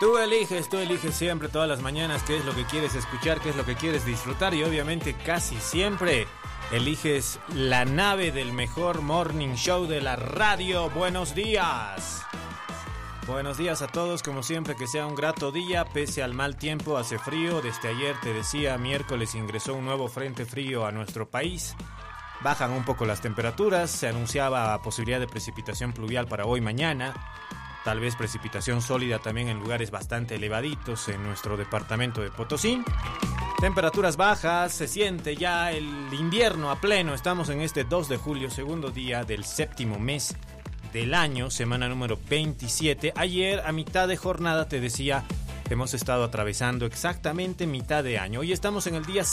Tú eliges siempre, todas las mañanas, qué es lo que quieres escuchar, qué es lo que quieres disfrutar y obviamente casi siempre eliges la nave del mejor morning show de la radio. Buenos días. Buenos días a todos, como siempre, que sea un grato día, pese al mal tiempo, hace frío. Desde ayer te decía, miércoles ingresó un nuevo frente frío a nuestro país. Bajan un poco las temperaturas, se anunciaba posibilidad de precipitación pluvial para hoy mañana. Tal vez precipitación sólida también en lugares bastante elevaditos en nuestro departamento de Potosí. Temperaturas bajas, se siente ya el invierno a pleno. Estamos en este 2 de julio, segundo día del séptimo mes del año, semana número 27. Ayer a mitad de jornada te decía, hemos estado atravesando exactamente mitad de año. Hoy estamos en el día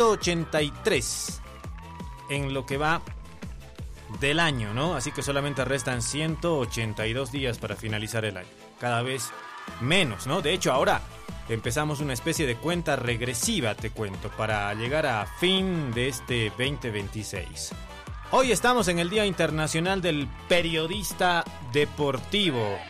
183 en lo que va del año, ¿no? Así que solamente restan 182 días para finalizar el año. Cada vez menos, ¿no? De hecho, ahora empezamos una especie de cuenta regresiva, te cuento, para llegar a fin de este 2026. Hoy estamos en el Día Internacional del Periodista Deportivo.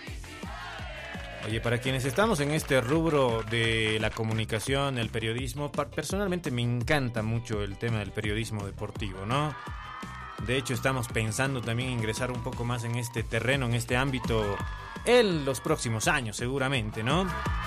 Oye, para quienes estamos en este rubro de la comunicación, el periodismo, personalmente me encanta mucho el tema del periodismo deportivo, ¿no? De hecho, estamos pensando también ingresar un poco más en este terreno, en este ámbito, en los próximos años, seguramente, ¿no?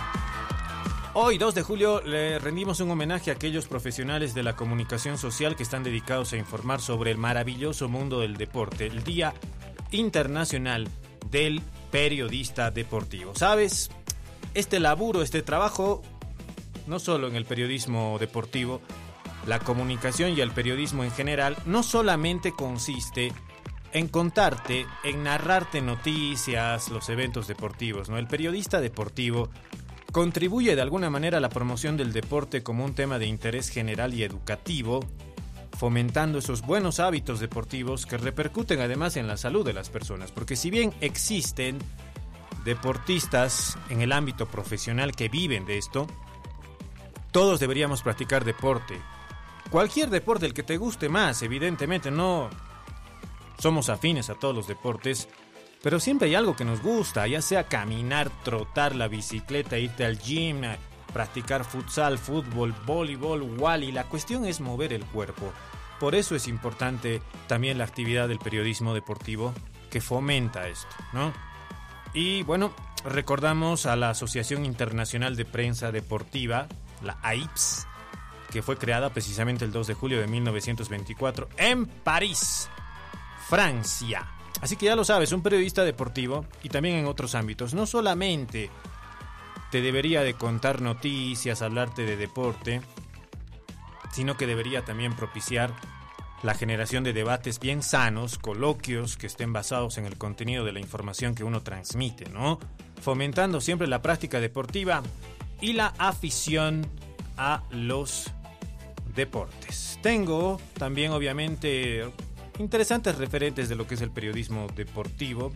Hoy, 2 de julio, le rendimos un homenaje a aquellos profesionales de la comunicación social que están dedicados a informar sobre el maravilloso mundo del deporte, el Día Internacional del Periodista Deportivo. ¿Sabes? Este laburo, este trabajo, no solo en el periodismo deportivo, la comunicación y el periodismo en general no solamente consiste en contarte, en narrarte noticias, los eventos deportivos, ¿no? El periodista deportivo contribuye de alguna manera a la promoción del deporte como un tema de interés general y educativo, fomentando esos buenos hábitos deportivos que repercuten además en la salud de las personas. Porque si bien existen deportistas en el ámbito profesional que viven de esto, todos deberíamos practicar deporte. Cualquier deporte, el que te guste más, evidentemente no somos afines a todos los deportes, pero siempre hay algo que nos gusta, ya sea caminar, trotar, la bicicleta, irte al gym, practicar futsal, fútbol, voleibol, wally. La cuestión es mover el cuerpo. Por eso es importante también la actividad del periodismo deportivo que fomenta esto, ¿no? Y bueno, recordamos a la Asociación Internacional de Prensa Deportiva, la AIPS, que fue creada precisamente el 2 de julio de 1924 en París, Francia. Así que ya lo sabes, un periodista deportivo y también en otros ámbitos, no solamente te debería de contar noticias, hablarte de deporte, sino que debería también propiciar la generación de debates bien sanos, coloquios que estén basados en el contenido de la información que uno transmite, ¿no? Fomentando siempre la práctica deportiva y la afición a los deportes. Tengo también, obviamente, interesantes referentes de lo que es el periodismo deportivo,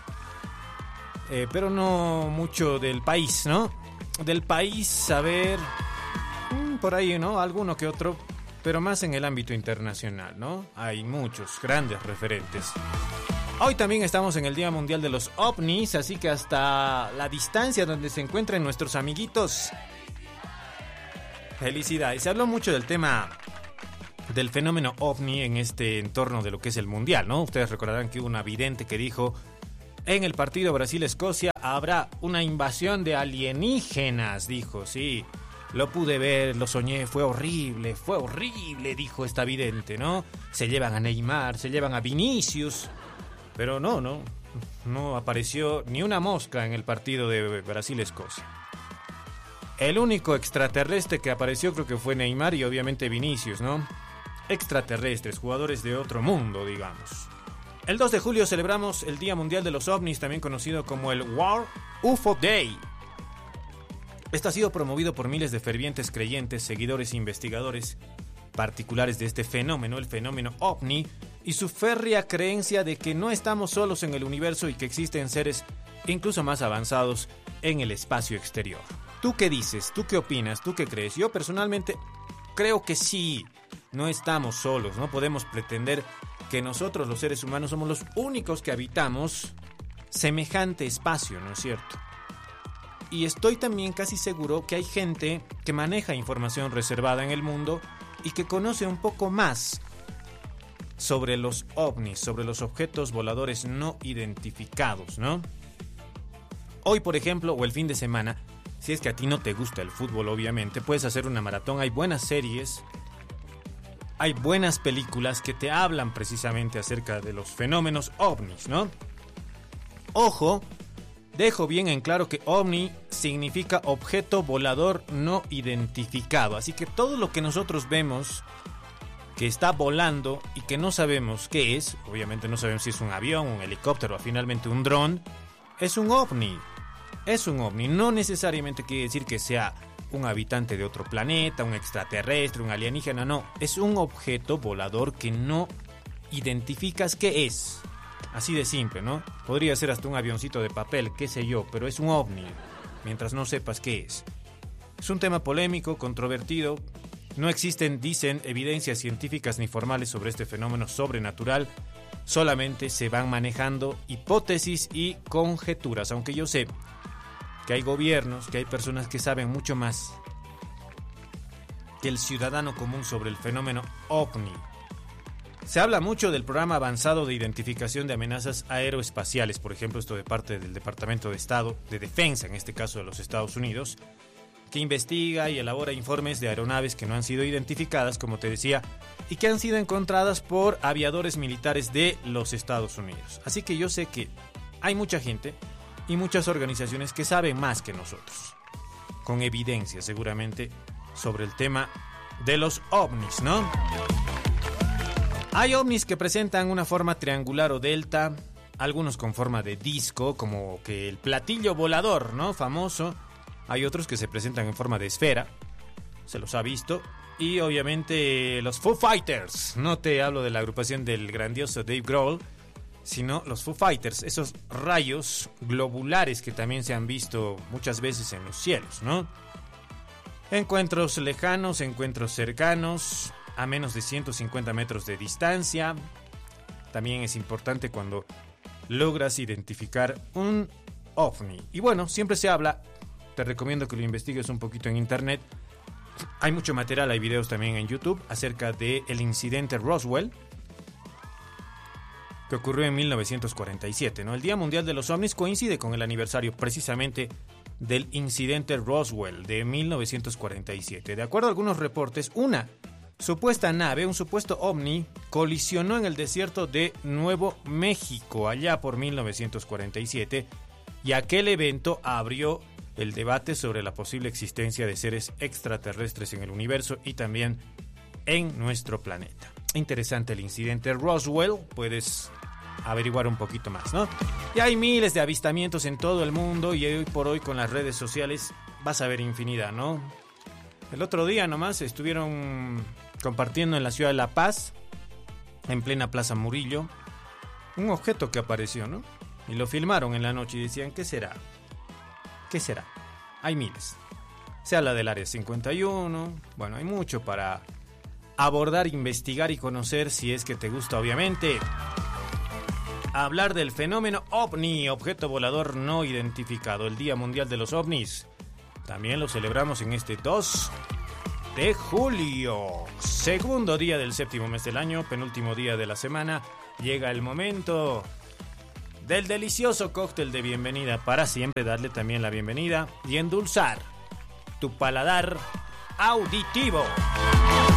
pero no mucho del país, ¿no? Del país, a ver, por ahí, ¿no? Alguno que otro, pero más en el ámbito internacional, ¿no? Hay muchos grandes referentes. Hoy también estamos en el Día Mundial de los OVNIs, así que hasta la distancia donde se encuentran nuestros amiguitos, felicidades. Se habló mucho del tema del fenómeno OVNI en este entorno de lo que es el Mundial, ¿no? Ustedes recordarán que hubo una vidente que dijo, en el partido Brasil-Escocia habrá una invasión de alienígenas, dijo, sí, lo pude ver, lo soñé, fue horrible, dijo esta vidente, ¿no? Se llevan a Neymar, se llevan a Vinicius, pero no apareció ni una mosca en el partido de Brasil-Escocia. El único extraterrestre que apareció creo que fue Neymar y obviamente Vinicius, ¿no? Extraterrestres, jugadores de otro mundo, digamos. El 2 de julio celebramos el Día Mundial de los OVNIs, también conocido como el World UFO Day. Esto ha sido promovido por miles de fervientes creyentes, seguidores e investigadores particulares de este fenómeno, el fenómeno OVNI, y su férrea creencia de que no estamos solos en el universo y que existen seres incluso más avanzados en el espacio exterior. ¿Tú qué dices? ¿Tú qué opinas? ¿Tú qué crees? Yo personalmente creo que sí, no estamos solos, no podemos pretender que nosotros los seres humanos somos los únicos que habitamos semejante espacio, ¿no es cierto? y estoy también casi seguro que hay gente que maneja información reservada en el mundo y que conoce un poco más sobre los ovnis, sobre los objetos voladores no identificados, ¿no? Hoy, por ejemplo, o el fin de semana, si es que a ti no te gusta el fútbol, obviamente, puedes hacer una maratón. Hay buenas series, hay buenas películas que te hablan precisamente acerca de los fenómenos ovnis, ¿no? Ojo, dejo bien en claro que ovni significa objeto volador no identificado. Así que todo lo que nosotros vemos que está volando y que no sabemos qué es, obviamente no sabemos si es un avión, un helicóptero o finalmente un dron, es un ovni. Es un ovni. No necesariamente quiere decir que sea un habitante de otro planeta, un extraterrestre, un alienígena, no. Es un objeto volador que no identificas qué es. Así de simple, ¿no? Podría ser hasta un avioncito de papel, qué sé yo, pero es un ovni, mientras no sepas qué es. Es un tema polémico, controvertido. No existen, dicen, evidencias científicas ni formales sobre este fenómeno sobrenatural. Solamente se van manejando hipótesis y conjeturas, aunque yo sé que hay gobiernos, que hay personas que saben mucho más que el ciudadano común sobre el fenómeno ovni. Se habla mucho del programa avanzado de identificación de amenazas aeroespaciales, por ejemplo, esto de parte del Departamento de Estado, de Defensa, en este caso de los Estados Unidos, que investiga y elabora informes de aeronaves que no han sido identificadas, como te decía, y que han sido encontradas por aviadores militares de los Estados Unidos. Así que yo sé que hay mucha gente y muchas organizaciones que saben más que nosotros, con evidencia seguramente, sobre el tema de los ovnis, ¿no? Hay ovnis que presentan una forma triangular o delta, algunos con forma de disco, como que el platillo volador, ¿no? Famoso. Hay otros que se presentan en forma de esfera, se los ha visto. Y obviamente los Foo Fighters, no te hablo de la agrupación del grandioso Dave Grohl, sino los Foo Fighters, esos rayos globulares que también se han visto muchas veces en los cielos, ¿no? Encuentros lejanos, encuentros cercanos, a menos de 150 metros de distancia. También es importante cuando logras identificar un ovni. Y bueno, siempre se habla, te recomiendo que lo investigues un poquito en internet. Hay mucho material, hay videos también en YouTube acerca del incidente Roswell, que ocurrió en 1947, ¿no? El Día Mundial de los OVNIs coincide con el aniversario precisamente del incidente Roswell de 1947. De acuerdo a algunos reportes, una supuesta nave, un supuesto ovni, colisionó en el desierto de Nuevo México allá por 1947, y aquel evento abrió el debate sobre la posible existencia de seres extraterrestres en el universo y también en nuestro planeta. Interesante el incidente Roswell, puedes averiguar un poquito más, ¿no? Y hay miles de avistamientos en todo el mundo y hoy por hoy con las redes sociales vas a ver infinidad, ¿no? El otro día nomás estuvieron compartiendo en la ciudad de La Paz, en plena Plaza Murillo, un objeto que apareció, ¿no? Y lo filmaron en la noche y decían, ¿qué será? ¿Qué será? Hay miles. Se habla del Área 51. Bueno, hay mucho para abordar, investigar y conocer, si es que te gusta, obviamente. Hablar del fenómeno ovni, objeto volador no identificado, el Día Mundial de los OVNIs. También lo celebramos en este 2 de julio. Segundo día del séptimo mes del año, penúltimo día de la semana. Llega el momento del delicioso cóctel de bienvenida, para siempre darle también la bienvenida y endulzar tu paladar auditivo.